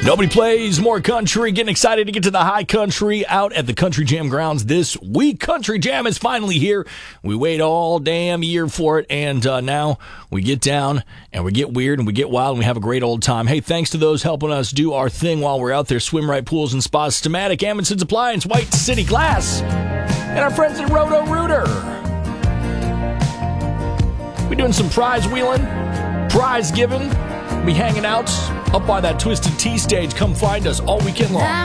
Nobody plays more country. Getting excited to get to the high country out at the Country Jam grounds this week. Country Jam is finally here. We wait all damn year for it, and now we get down and we get weird and we get wild and we have a great old time. Hey, thanks to those helping us do our thing while we're out there. Swim Right Pools and Spas, Stamatic, Amundsen's Appliance, White City Glass, and our friends at Roto-Rooter. We're doing some prize wheeling, prize giving. Be hanging out up by that Twisted Tea stage. Come find us all weekend long.